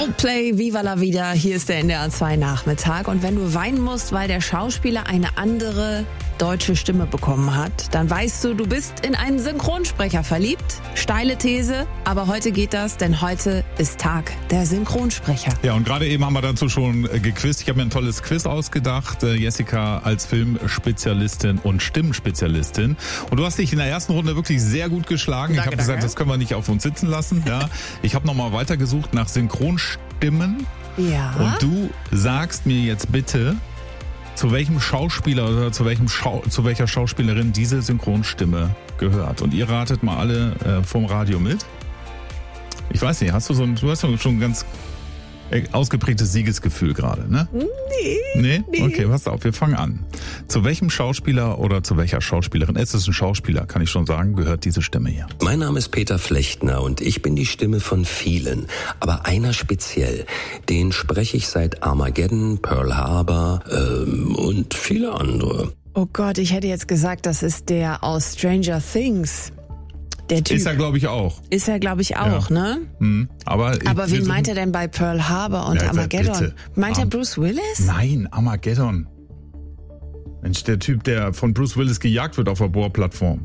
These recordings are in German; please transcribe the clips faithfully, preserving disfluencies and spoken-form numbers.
Coldplay, Viva la Vida, hier ist der N D R zwei Nachmittag. Und wenn du weinen musst, weil der Schauspieler eine andere deutsche Stimme bekommen hat, dann weißt du, du bist in einen Synchronsprecher verliebt. Steile These, aber heute geht das, denn heute ist Tag der Synchronsprecher. Ja, und gerade eben haben wir dazu schon äh, gequizt. Ich habe mir ein tolles Quiz ausgedacht. Äh, Jessica als Filmspezialistin und Stimmenspezialistin. Und du hast dich in der ersten Runde wirklich sehr gut geschlagen. Danke, ich habe gesagt, danke. das können wir nicht auf uns sitzen lassen. Ja. Ich habe nochmal weitergesucht nach Synchronstimmen. Ja. Und du sagst mir jetzt bitte, zu welchem Schauspieler oder zu welchem Schau- zu welcher Schauspielerin diese Synchronstimme gehört. Und ihr ratet mal alle äh, vom Radio mit. Ich weiß nicht, hast du so ein, du hast schon ein ganz ausgeprägtes Siegesgefühl gerade, ne? Nee. Nee? Nee. Okay, pass auf, wir fangen an. Zu welchem Schauspieler oder zu welcher Schauspielerin, es ist ein Schauspieler, kann ich schon sagen, gehört diese Stimme hier? Mein Name ist Peter Flechtner und ich bin die Stimme von vielen, aber einer speziell. Den spreche ich seit Armageddon, Pearl Harbor ähm, und viele andere. Oh Gott, ich hätte jetzt gesagt, das ist der aus Stranger Things. Der Typ. Ist er, glaube ich, auch. Ist er, glaube ich, auch, Ja. ne? Hm, aber Aber wir wen suchen- meint er denn bei Pearl Harbor und Ja, Armageddon? bitte. Meint er Arm- Bruce Willis? Nein, Armageddon. Mensch, der Typ, der von Bruce Willis gejagt wird auf der Bohrplattform.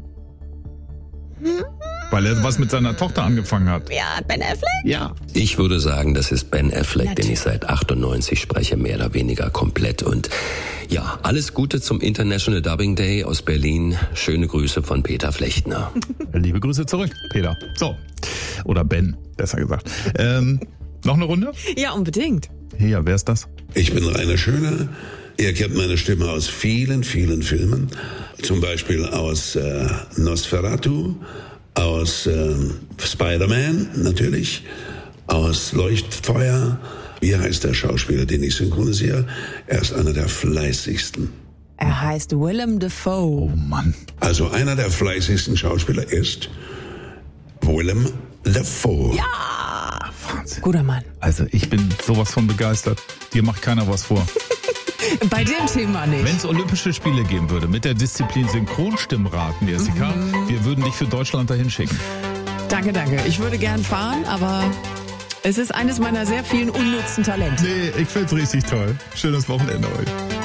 Weil er was mit seiner Tochter angefangen hat. Ja, Ben Affleck? Ja. Ich würde sagen, das ist Ben Affleck, Natürlich. den ich seit achtundneunzig spreche, mehr oder weniger komplett. Und ja, alles Gute zum International Dubbing Day aus Berlin. Schöne Grüße von Peter Flechtner. Liebe Grüße zurück, Peter. So. Oder Ben, besser gesagt. Ähm, noch eine Runde? Ja, unbedingt. Ja, wer ist das? Ich bin Rainer Schöner. Ihr kennt meine Stimme aus vielen, vielen Filmen. Zum Beispiel aus äh, Nosferatu, aus äh, Spider-Man natürlich, aus Leuchtfeuer. Wie heißt der Schauspieler, den ich synchronisiere? Er ist einer der fleißigsten. Er heißt Willem Dafoe. Oh Mann. Also einer der fleißigsten Schauspieler ist Willem Dafoe. Ja! Wahnsinn. Guter Mann. Also ich bin sowas von begeistert. Dir macht keiner was vor. Bei dem Thema nicht. Wenn es Olympische Spiele geben würde mit der Disziplin Synchronstimmraten, Jessica, Mhm. wir würden dich für Deutschland dahin schicken. Danke, danke. Ich würde gern fahren, aber es ist eines meiner sehr vielen unnützen Talente. Nee, ich find's richtig toll. Schönes Wochenende euch.